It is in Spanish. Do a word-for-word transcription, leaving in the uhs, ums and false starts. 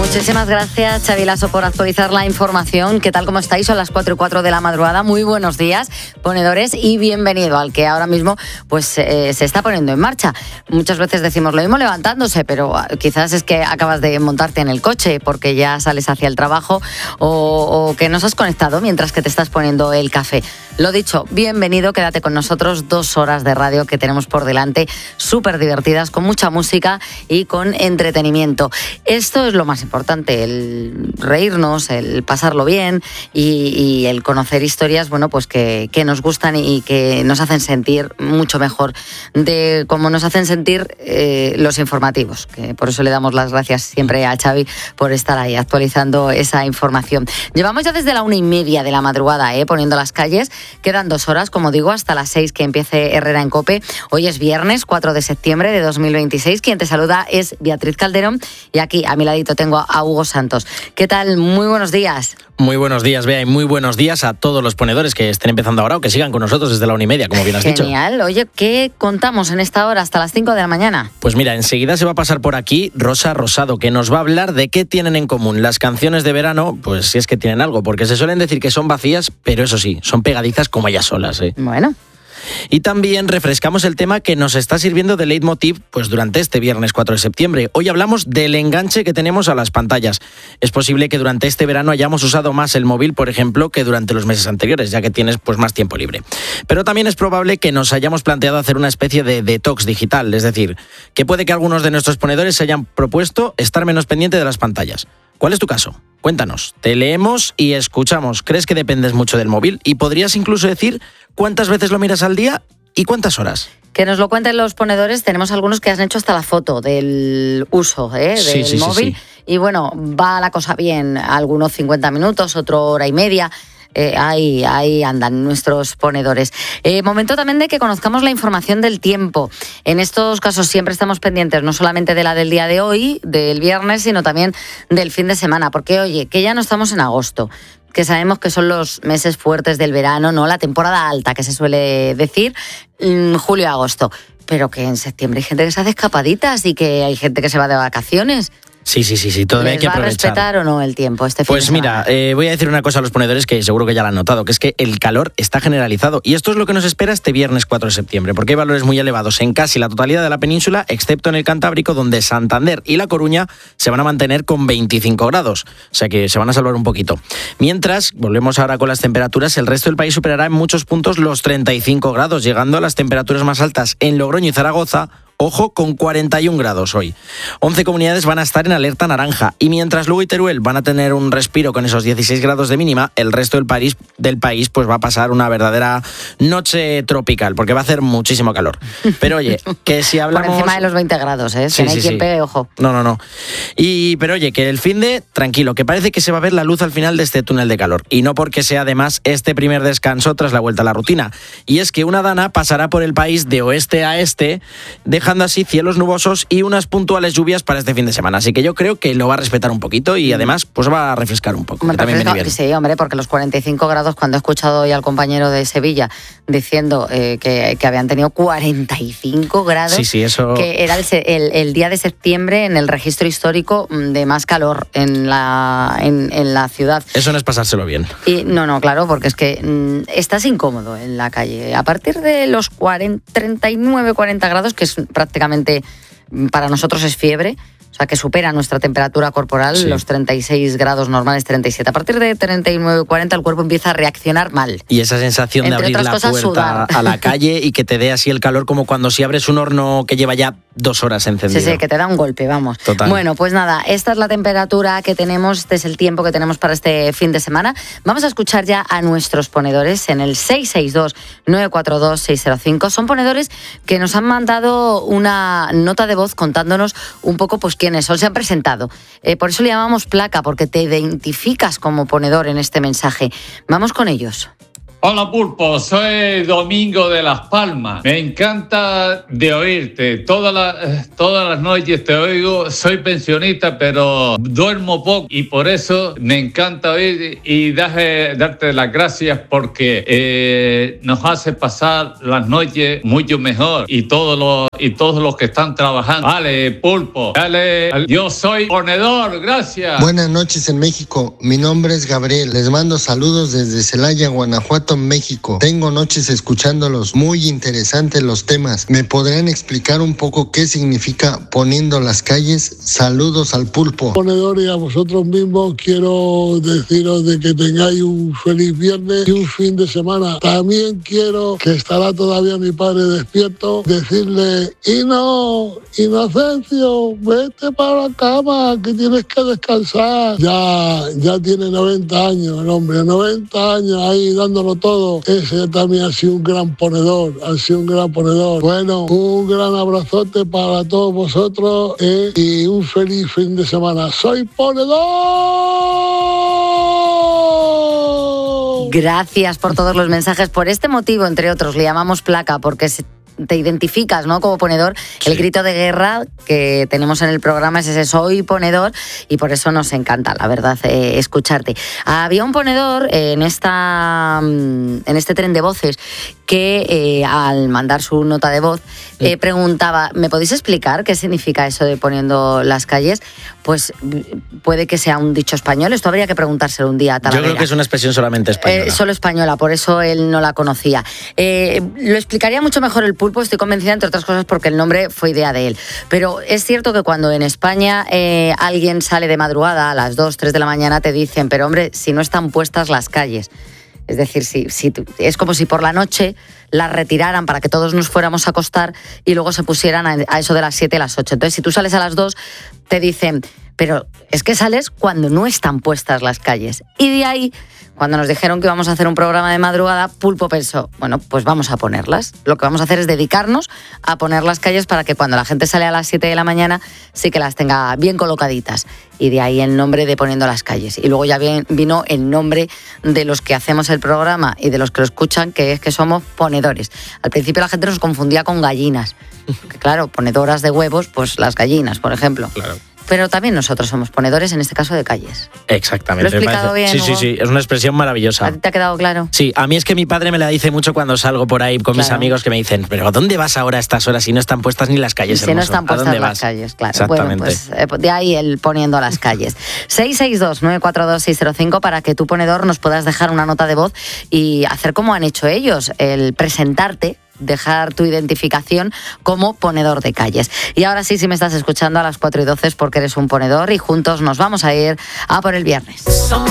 Muchísimas gracias, Xavi Lasso, por actualizar la información. ¿Qué tal, cómo estáis? Son las cuatro y cuatro de la madrugada. Muy buenos días, ponedores, y bienvenido al que ahora mismo pues eh, se está poniendo en marcha. Muchas veces decimos lo mismo levantándose, pero quizás es que acabas de montarte en el coche porque ya sales hacia el trabajo o, o que nos has conectado mientras que te estás poniendo el café. Lo dicho, bienvenido, quédate con nosotros. Dos horas de radio que tenemos por delante, súper divertidas, con mucha música y con entretenimiento. Esto es lo más importante, el reírnos, el pasarlo bien y, y el conocer historias, bueno, pues que, que nos gustan y que nos hacen sentir mucho mejor de cómo nos hacen sentir eh, los informativos, que por eso le damos las gracias siempre a Xavi por estar ahí actualizando esa información. Llevamos ya desde la una y media de la madrugada, eh, poniendo las calles. Quedan dos horas, como digo, hasta las seis que empiece Herrera en COPE. Hoy es viernes, cuatro de septiembre de dos mil veintiséis. Quien te saluda es Beatriz Calderón y aquí a mi ladito tengo a Hugo Santos. ¿Qué tal? Muy buenos días. Muy buenos días, Bea, y muy buenos días a todos los ponedores que estén empezando ahora o que sigan con nosotros desde la una y media, como bien has Genial. dicho. Genial. Oye, ¿qué contamos en esta hora hasta las cinco de la mañana? Pues mira, enseguida se va a pasar por aquí Rosa Rosado, que nos va a hablar de qué tienen en común las canciones de verano, pues si es que tienen algo, porque se suelen decir que son vacías, pero eso sí, son pegadizas como ellas solas, ¿eh? Bueno. Y también refrescamos el tema que nos está sirviendo de leitmotiv pues durante este viernes cuatro de septiembre. Hoy hablamos del enganche que tenemos a las pantallas. Es posible que durante este verano hayamos usado más el móvil, por ejemplo, que durante los meses anteriores, ya que tienes pues más tiempo libre. Pero también es probable que nos hayamos planteado hacer una especie de detox digital, es decir, que puede que algunos de nuestros ponedores se hayan propuesto estar menos pendiente de las pantallas. ¿Cuál es tu caso? Cuéntanos, te leemos y escuchamos. ¿Crees que dependes mucho del móvil? Y podrías incluso decir cuántas veces lo miras al día y cuántas horas. Que nos lo cuenten los ponedores. Tenemos algunos que han hecho hasta la foto del uso ¿eh? del sí, sí, móvil. Sí, sí. Y bueno, va la cosa bien. Algunos cincuenta minutos, otro hora y media. Eh, ahí, ahí andan nuestros ponedores. Eh, momento también de que conozcamos la información del tiempo. En estos casos siempre estamos pendientes no solamente de la del día de hoy, del viernes, sino también del fin de semana. Porque, oye, que ya no estamos en agosto, que sabemos que son los meses fuertes del verano, ¿no? La temporada alta, que se suele decir, julio y agosto. Pero que en septiembre hay gente que se hace escapaditas y que hay gente que se va de vacaciones. Sí, sí, sí, sí, todavía hay que aprovechar. ¿Les va a respetar o no el tiempo este fin Pues de semana? mira, eh, voy a decir una cosa a los ponedores que seguro que ya la han notado, que es que el calor está generalizado y esto es lo que nos espera este viernes cuatro de septiembre, porque hay valores muy elevados en casi la totalidad de la península, excepto en el Cantábrico, donde Santander y La Coruña se van a mantener con veinticinco grados, o sea que se van a salvar un poquito. Mientras, volvemos ahora con las temperaturas, el resto del país superará en muchos puntos los treinta y cinco grados, llegando a las temperaturas más altas en Logroño y Zaragoza. Ojo, con cuarenta y un grados hoy. once comunidades van a estar en alerta naranja y mientras Lugo y Teruel van a tener un respiro con esos dieciséis grados de mínima, el resto del país, del país pues va a pasar una verdadera noche tropical porque va a hacer muchísimo calor. Pero oye, que si hablamos... Por encima de los veinte grados, ¿eh? Sí, que no hay sí, quien sí. pegue, ojo. No, no, no. Y, pero oye, que el fin de, tranquilo, que parece que se va a ver la luz al final de este túnel de calor. Y no porque sea además este primer descanso tras la vuelta a la rutina. Y es que una dana pasará por el país de oeste a este, dejando así cielos nubosos y unas puntuales lluvias para este fin de semana. Así que yo creo que lo va a respetar un poquito y además pues va a refrescar un poco. Bueno, que también viene bien. Sí, hombre, porque los cuarenta y cinco grados, cuando he escuchado hoy al compañero de Sevilla diciendo eh, que, que habían tenido cuarenta y cinco grados, sí, sí, eso... que era el, el, el día de septiembre en el registro histórico de más calor en la, en, en la ciudad. Eso no es pasárselo bien. Y, no, no, claro, porque es que mmm, estás incómodo en la calle. A partir de los cuarenta, treinta y nueve, cuarenta grados, que es prácticamente... para nosotros es fiebre, o sea que supera nuestra temperatura corporal, sí. Los treinta y seis grados normales, treinta y siete. A partir de treinta y nueve, cuarenta el cuerpo empieza a reaccionar mal. Y esa sensación Entre de abrir la cosas, puerta sudar. a la calle y que te dé así el calor como cuando si abres un horno que lleva ya dos horas encendido. Sí, sí, que te da un golpe, vamos. Total. Bueno, pues nada, esta es la temperatura que tenemos, este es el tiempo que tenemos para este fin de semana. Vamos a escuchar ya a nuestros ponedores en el seis seis dos, nueve cuatro dos, seis cero cinco. Son ponedores que nos han mandado una nota de voz contándonos un poco pues quiénes son, se han presentado. Eh, por eso le llamamos placa, porque te identificas como ponedor en este mensaje. Vamos con ellos. Hola Pulpo, soy Domingo de Las Palmas. Me encanta de oírte. Todas las, todas las noches te oigo. Soy pensionista, pero duermo poco y por eso me encanta oír y daje, darte las gracias porque eh, nos hace pasar las noches mucho mejor y todos los y todos los que están trabajando. Vale, Pulpo. Dale, yo soy ponedor. Gracias. Buenas noches en México. Mi nombre es Gabriel. Les mando saludos desde Celaya, Guanajuato, México. Tengo noches escuchándolos. Muy interesantes los temas. ¿Me podrían explicar un poco qué significa poniendo las calles? Saludos al Pulpo. Ponedor, y a vosotros mismos quiero deciros de que tengáis un feliz viernes y un fin de semana. También quiero, que estará todavía mi padre despierto, decirle: y no, Inocencio, vete para la cama, que tienes que descansar. Ya, ya tiene noventa años el hombre, noventa años ahí dándolo todo. Ese también ha sido un gran ponedor, ha sido un gran ponedor. Bueno, un gran abrazote para todos vosotros eh, y un feliz fin de semana. ¡Soy ponedor! Gracias por todos los mensajes. Por este motivo, entre otros, le llamamos placa, porque se te identificas, ¿no?, como ponedor. Sí. El grito de guerra que tenemos en el programa es ese: soy ponedor, y por eso nos encanta, la verdad, eh, escucharte. Había un ponedor en esta en este tren de voces que eh, al mandar su nota de voz eh, sí. preguntaba: ¿me podéis explicar qué significa eso de poniendo las calles? Pues puede que sea un dicho español, esto habría que preguntárselo un día a Talavera. Yo creo que es una expresión solamente española. Eh, solo española, por eso él no la conocía. Eh, lo explicaría mucho mejor el Pulpo, estoy convencida, entre otras cosas porque el nombre fue idea de él. Pero es cierto que cuando en España eh, alguien sale de madrugada a las dos, tres de la mañana, te dicen: pero hombre, si no están puestas las calles. Es decir, si, si, es como si por la noche las retiraran para que todos nos fuéramos a acostar y luego se pusieran a, a eso de las siete, las ocho. Entonces, si tú sales a las dos, te dicen: pero es que sales cuando no están puestas las calles. Y de ahí, cuando nos dijeron que íbamos a hacer un programa de madrugada, Pulpo pensó: bueno, pues vamos a ponerlas. Lo que vamos a hacer es dedicarnos a poner las calles para que cuando la gente sale a las siete de la mañana sí que las tenga bien colocaditas. Y de ahí el nombre de Poniendo las Calles. Y luego ya vino el nombre de los que hacemos el programa y de los que lo escuchan, que es que somos ponedores. Al principio la gente nos confundía con gallinas. Que claro, ponedoras de huevos, pues las gallinas, por ejemplo. Claro. Pero también nosotros somos ponedores, en este caso de calles. Exactamente. ¿Lo he explicado bien? Sí, sí, sí, es una expresión maravillosa. ¿A ti te ha quedado claro? Sí, a mí es que mi padre me la dice mucho cuando salgo por ahí con claro. mis amigos, que me dicen: pero ¿dónde vas ahora a estas horas si no están puestas ni las calles? Si no están puestas las vas? calles, claro. Exactamente. Bueno, pues eh, de ahí el poniendo las calles. seis seis dos, nueve cuatro dos, seis cero cinco para que tu ponedor nos puedas dejar una nota de voz y hacer como han hecho ellos, el presentarte, dejar tu identificación como ponedor de calles. Y ahora sí, si me estás escuchando a las cuatro y doce es porque eres un ponedor y juntos nos vamos a ir a por el viernes.